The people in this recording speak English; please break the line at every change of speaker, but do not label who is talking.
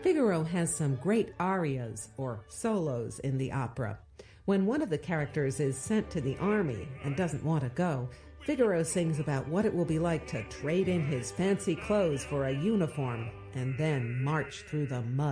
Figaro has some great arias, or solos, in the opera. When one of the characters is sent to the army and doesn't want to go, Figaro sings about what it will be like to trade in his fancy clothes for a uniform and then march through the mud.